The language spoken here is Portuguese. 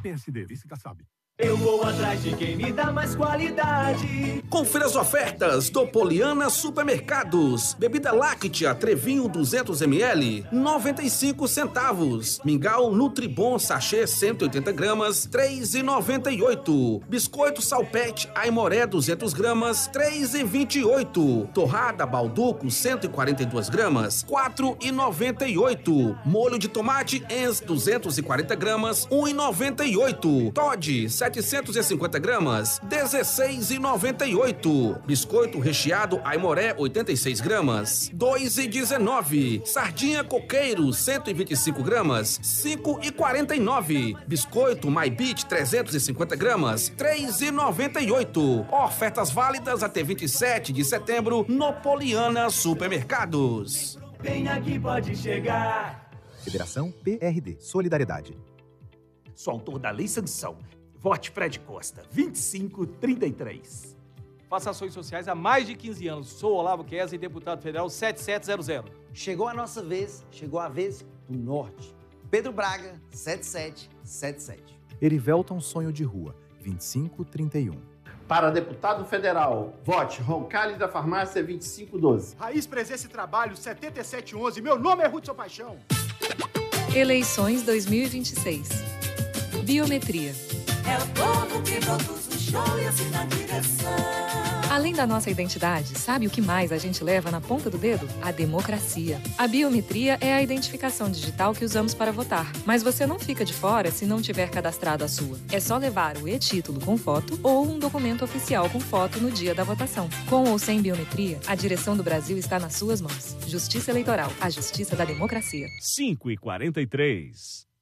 PSD, vice Kassab. Eu vou atrás de quem me dá mais qualidade. Confira as ofertas do Poliana Supermercados. Bebida láctea Trevinho 200ml, 95 centavos. Mingau Nutribon sachê 180 gramas, 3,98. Biscoito Salpete Aimoré 200 gramas, 3,28. Torrada Balduco 142 gramas, 4,98. Molho de tomate Enz 240 gramas, 1,98. Toddy 750 gramas, 16,98. Biscoito recheado Aimoré 86 gramas, 2,19. Sardinha Coqueiro 125 gramas, 5,49. Biscoito My Beach 350 gramas, 3,98. Ofertas válidas até 27 de setembro no Poliana Supermercados. Vem aqui, pode chegar. Federação PRD Solidariedade. Sou autor da Lei Sanção. Vote Fred Costa, 2533. Faço ações sociais há mais de 15 anos. Sou Olavo Kesa, deputado federal 7700. Chegou a nossa vez, chegou a vez do Norte. Pedro Braga, 7777. Erivelton Sonho de Rua, 2531. Para deputado federal, vote Roncalli da Farmácia 2512. Raiz Presença e Trabalho 7711. Meu nome é Hudson Paixão. Eleições 2026. Biometria. É o povo que produz o show e assina a direção. Além da nossa identidade, sabe o que mais a gente leva na ponta do dedo? A democracia. A biometria é a identificação digital que usamos para votar. Mas você não fica de fora se não tiver cadastrado a sua. É só levar o e-título com foto ou um documento oficial com foto no dia da votação. Com ou sem biometria, a direção do Brasil está nas suas mãos. Justiça Eleitoral, a justiça da democracia. 5h43.